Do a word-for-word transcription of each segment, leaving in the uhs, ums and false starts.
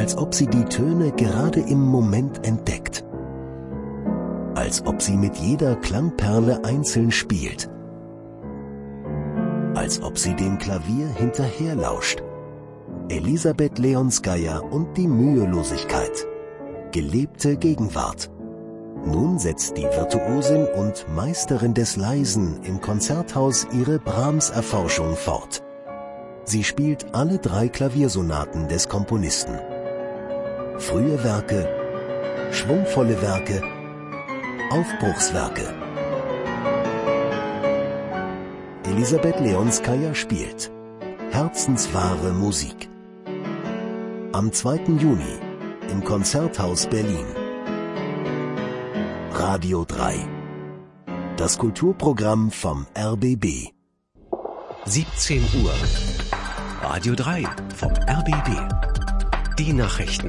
als ob sie die Töne gerade im Moment entdeckt. Als ob sie mit jeder Klangperle einzeln spielt. Als ob sie dem Klavier hinterherlauscht. Elisabeth Leonskaya und die Mühelosigkeit. Gelebte Gegenwart. Nun setzt die Virtuosin und Meisterin des Leisen im Konzerthaus ihre Brahms-Erforschung fort. Sie spielt alle drei Klaviersonaten des Komponisten. Frühe Werke, schwungvolle Werke, Aufbruchswerke. Elisabeth Leonskaya spielt herzenswahre Musik. Am zweiten Juni im Konzerthaus Berlin. Radio drei. Das Kulturprogramm vom R B B. siebzehn Uhr. Radio drei vom R B B. Die Nachrichten.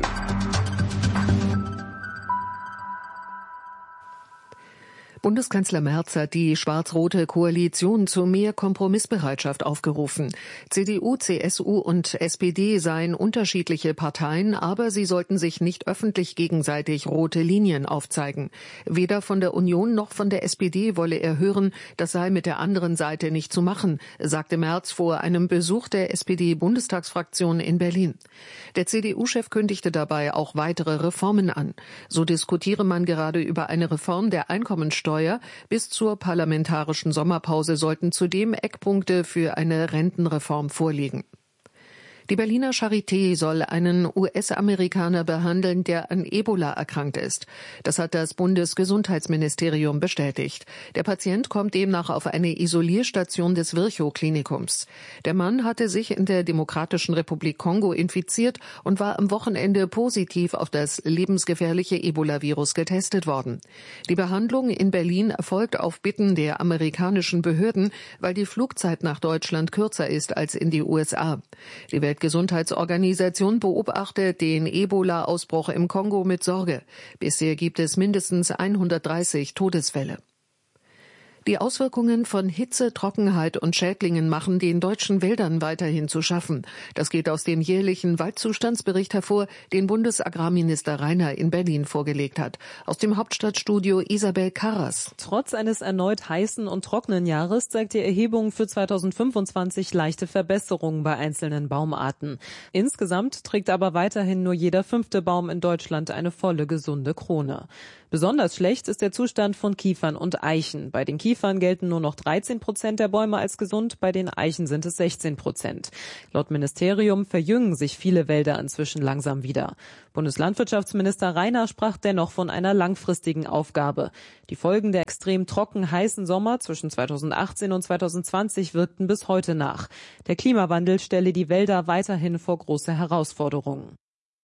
Bundeskanzler Merz hat die schwarz-rote Koalition zu mehr Kompromissbereitschaft aufgerufen. C D U, C S U und S P D seien unterschiedliche Parteien, aber sie sollten sich nicht öffentlich gegenseitig rote Linien aufzeigen. Weder von der Union noch von der S P D wolle er hören, das sei mit der anderen Seite nicht zu machen, sagte Merz vor einem Besuch der S P D-Bundestagsfraktion in Berlin. Der C D U-Chef kündigte dabei auch weitere Reformen an. So diskutiere man gerade über eine Reform der Einkommensteuer. Bis zur parlamentarischen Sommerpause sollten zudem Eckpunkte für eine Rentenreform vorliegen. Die Berliner Charité soll einen U S-Amerikaner behandeln, der an Ebola erkrankt ist. Das hat das Bundesgesundheitsministerium bestätigt. Der Patient kommt demnach auf eine Isolierstation des Virchow-Klinikums. Der Mann hatte sich in der Demokratischen Republik Kongo infiziert und war am Wochenende positiv auf das lebensgefährliche Ebola-Virus getestet worden. Die Behandlung in Berlin erfolgt auf Bitten der amerikanischen Behörden, weil die Flugzeit nach Deutschland kürzer ist als in die U S A. Die Weltgesundheitsorganisation beobachtet den Ebola-Ausbruch im Kongo mit Sorge. Bisher gibt es mindestens hundertdreißig Todesfälle. Die Auswirkungen von Hitze, Trockenheit und Schädlingen machen den deutschen Wäldern weiterhin zu schaffen. Das geht aus dem jährlichen Waldzustandsbericht hervor, den Bundesagrarminister Rainer in Berlin vorgelegt hat. Aus dem Hauptstadtstudio Isabel Karras. Trotz eines erneut heißen und trockenen Jahres zeigt die Erhebung für zweitausendfünfundzwanzig leichte Verbesserungen bei einzelnen Baumarten. Insgesamt trägt aber weiterhin nur jeder fünfte Baum in Deutschland eine volle, gesunde Krone. Besonders schlecht ist der Zustand von Kiefern und Eichen. Bei den Kiefern gelten nur noch dreizehn Prozent der Bäume als gesund, bei den Eichen sind es sechzehn Prozent. Laut Ministerium verjüngen sich viele Wälder inzwischen langsam wieder. Bundeslandwirtschaftsminister Rainer sprach dennoch von einer langfristigen Aufgabe. Die Folgen der extrem trocken heißen Sommer zwischen zweitausendachtzehn und zweitausendzwanzig wirkten bis heute nach. Der Klimawandel stelle die Wälder weiterhin vor große Herausforderungen.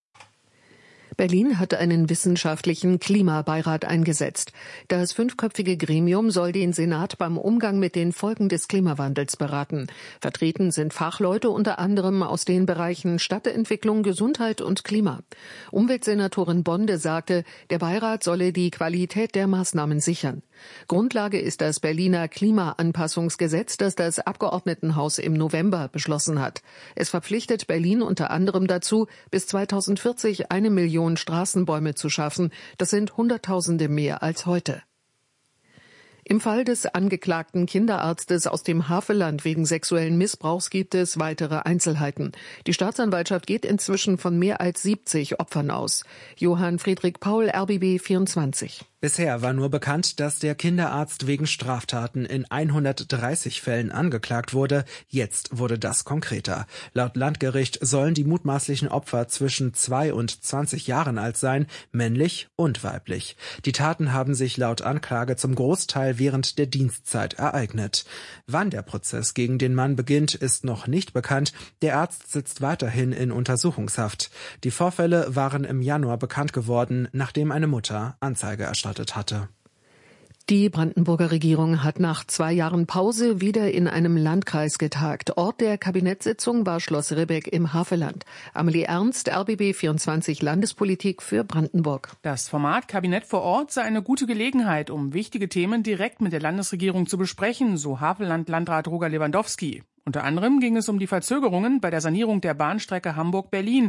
Berlin hat einen wissenschaftlichen Klimabeirat eingesetzt. Das fünfköpfige Gremium soll den Senat beim Umgang mit den Folgen des Klimawandels beraten. Vertreten sind Fachleute unter anderem aus den Bereichen Stadtentwicklung, Gesundheit und Klima. Umweltsenatorin Bonde sagte, der Beirat solle die Qualität der Maßnahmen sichern. Grundlage ist das Berliner Klimaanpassungsgesetz, das das Abgeordnetenhaus im November beschlossen hat. Es verpflichtet Berlin unter anderem dazu, bis zweitausendvierzig eine Million Straßenbäume zu schaffen. Das sind Hunderttausende mehr als heute. Im Fall des angeklagten Kinderarztes aus dem Havelland wegen sexuellen Missbrauchs gibt es weitere Einzelheiten. Die Staatsanwaltschaft geht inzwischen von mehr als siebzig Opfern aus. Johann Friedrich Paul, R B B vierundzwanzig. Bisher war nur bekannt, dass der Kinderarzt wegen Straftaten in hundertdreißig Fällen angeklagt wurde. Jetzt wurde das konkreter. Laut Landgericht sollen die mutmaßlichen Opfer zwischen zwei und zwanzig Jahren alt sein, männlich und weiblich. Die Taten haben sich laut Anklage zum Großteil während der Dienstzeit ereignet. Wann der Prozess gegen den Mann beginnt, ist noch nicht bekannt. Der Arzt sitzt weiterhin in Untersuchungshaft. Die Vorfälle waren im Januar bekannt geworden, nachdem eine Mutter Anzeige erstattet hatte. Die Brandenburger Regierung hat nach zwei Jahren Pause wieder in einem Landkreis getagt. Ort der Kabinettssitzung war Schloss Ribbeck im Havelland. Amelie Ernst, R B B vierundzwanzig Landespolitik für Brandenburg. Das Format Kabinett vor Ort sei eine gute Gelegenheit, um wichtige Themen direkt mit der Landesregierung zu besprechen, so Havelland-Landrat Roger Lewandowski. Unter anderem ging es um die Verzögerungen bei der Sanierung der Bahnstrecke Hamburg-Berlin.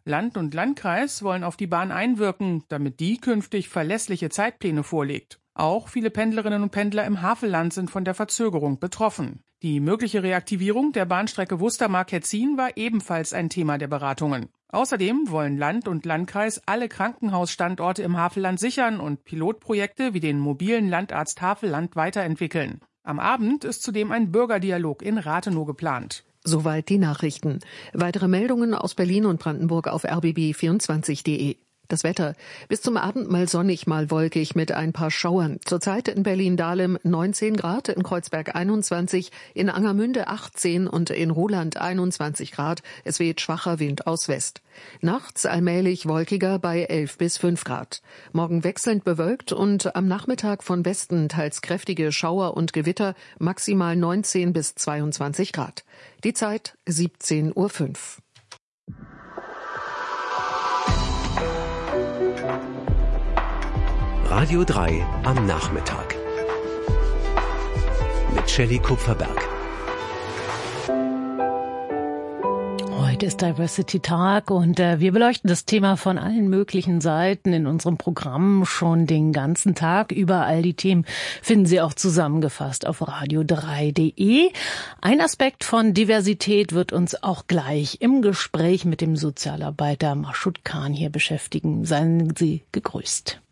Land und Landkreis wollen auf die Bahn einwirken, damit die künftig verlässliche Zeitpläne vorlegt. Auch viele Pendlerinnen und Pendler im Havelland sind von der Verzögerung betroffen. Die mögliche Reaktivierung der Bahnstrecke Wustermark-Hetzin war ebenfalls ein Thema der Beratungen. Außerdem wollen Land und Landkreis alle Krankenhausstandorte im Havelland sichern und Pilotprojekte wie den mobilen Landarzt Havelland weiterentwickeln. Am Abend ist zudem ein Bürgerdialog in Rathenow geplant. Soweit die Nachrichten. Weitere Meldungen aus Berlin und Brandenburg auf r b b vierundzwanzig punkt de. Das Wetter. Bis zum Abend mal sonnig, mal wolkig mit ein paar Schauern. Zurzeit in Berlin-Dahlem neunzehn Grad, in Kreuzberg einundzwanzig, in Angermünde achtzehn und in Ruhland einundzwanzig Grad. Es weht schwacher Wind aus West. Nachts allmählich wolkiger bei elf bis fünf Grad. Morgen wechselnd bewölkt und am Nachmittag von Westen teils kräftige Schauer und Gewitter, maximal neunzehn bis zweiundzwanzig Grad. Die Zeit siebzehn Uhr fünf. Radio drei am Nachmittag mit Shelley Kupferberg. Heute ist Diversity-Tag und äh, wir beleuchten das Thema von allen möglichen Seiten in unserem Programm schon den ganzen Tag. Überall die Themen finden Sie auch zusammengefasst auf radio drei punkt de. Ein Aspekt von Diversität wird uns auch gleich im Gespräch mit dem Sozialarbeiter Maschud Khan hier beschäftigen. Seien Sie gegrüßt.